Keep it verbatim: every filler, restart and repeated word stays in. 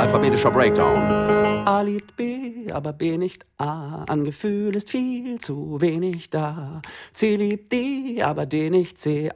alphabetischer Breakdown. A liebt B, aber B nicht A. An Gefühl ist viel zu wenig da. C liebt D, aber D nicht C.